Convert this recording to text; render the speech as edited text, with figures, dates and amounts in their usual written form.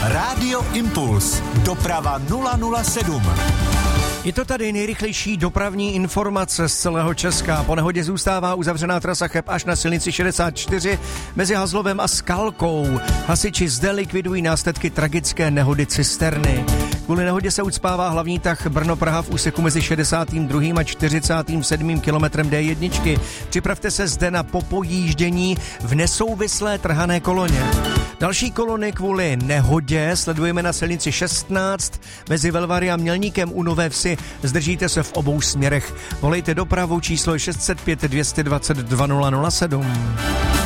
Rádio Impuls. Doprava 007. Je to tady nejrychlejší dopravní informace z celého Česka. Po nehodě zůstává uzavřená trasa Cheb až na silnici 64 mezi Hazlovem a Skalkou. Hasiči zde likvidují následky tragické nehody cisterny. Kvůli nehodě se ucpává hlavní tah Brno-Praha v úseku mezi 62. a 47. kilometrem D1. Připravte se zde na popojíždění v nesouvislé trhané koloně. Další kolony kvůli nehodě sledujeme na silnici 16 mezi Velvary a Mělníkem u Nové Vsi. Zdržíte se v obou směrech. Volejte dopravu, číslo je 605 220 2007.